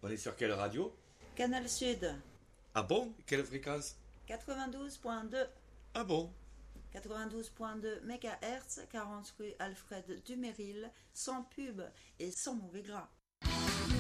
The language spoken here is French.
On est sur quelle radio? Canal Sud, Ah bon? Quelle fréquence? 92.2, Ah bon? 92.2 MHz, 40 rue Alfred Dumeril, sans pub et sans mauvais gras.